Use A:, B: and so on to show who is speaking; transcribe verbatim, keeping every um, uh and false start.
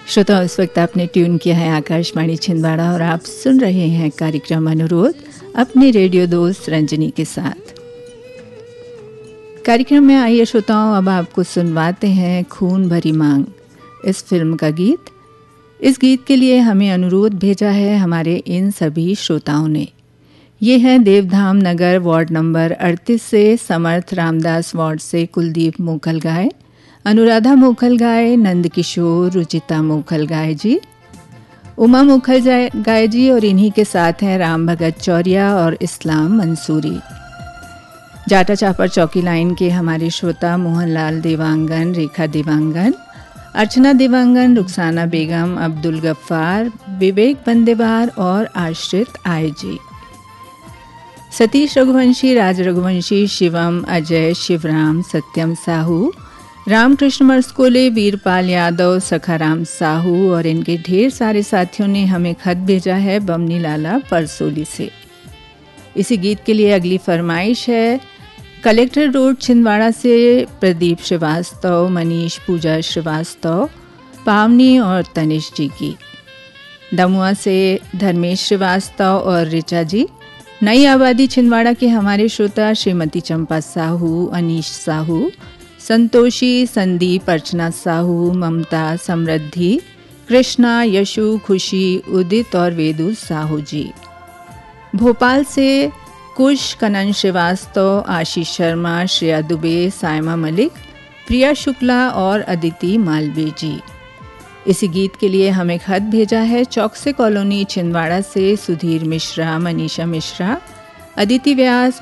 A: श्रोता, इस वक्त आपने ट्यून किया है आकाशवाणी छिंदवाड़ा और आप सुन रहे हैं कार्यक्रम अनुरोध अपने रेडियो दोस्त रंजनी के साथ। कार्यक्रम में आइए श्रोताओं, अब आपको सुनवाते हैं खून भरी मांग इस फिल्म का गीत। इस गीत के लिए हमें अनुरोध भेजा है हमारे इन सभी श्रोताओं ने। ये हैं देवधाम नगर वार्ड नंबर अड़तीस से समर्थ रामदास वार्ड से कुलदीप मोखल गाय, अनुराधा मोखल गाय, नंद किशोर, रुचिता मोखल गाय जी, उमा मोखल गाय जी और इन्हीं के साथ हैं राम भगत चौरिया और इस्लाम मंसूरी। जाटा चापर चौकी लाइन के हमारे श्रोता मोहनलाल देवांगन, रेखा देवांगन, अर्चना देवांगन, रुखसाना बेगम, अब्दुल गफ्फार, विवेक बंदेवार और आश्रित आय जी, सतीश रघुवंशी, राज रघुवंशी, शिवम, अजय, शिवराम, सत्यम साहू, रामकृष्ण मरस्कोले, वीरपाल यादव, सखाराम साहू और इनके ढेर सारे साथियों ने हमें खत भेजा है बमनी लाला परसोली से। इसी गीत के लिए अगली फरमाइश है कलेक्टर रोड छिंदवाड़ा से प्रदीप श्रीवास्तव, मनीष पूजा श्रीवास्तव, पावनी और तनिष जी की, दमुआ से धर्मेश श्रीवास्तव और ऋचा जी, नई आबादी छिंदवाड़ा के हमारे श्रोता श्रीमती चंपा साहू, अनीश साहू, संतोषी, संदीप, अर्चना साहू, ममता, समृद्धि, कृष्णा, यशु, खुशी, उदित और वेदु साहू जी, भोपाल से कुश, कनन श्रीवास्तव, आशीष शर्मा, श्रेया दुबे, सायमा मलिक, प्रिया शुक्ला और अदिति मालवीय जी। इसी गीत के लिए हमें खत भेजा है चौकसे कॉलोनी छिंदवाड़ा से सुधीर मिश्रा, मनीषा मिश्रा, अदिति व्यास,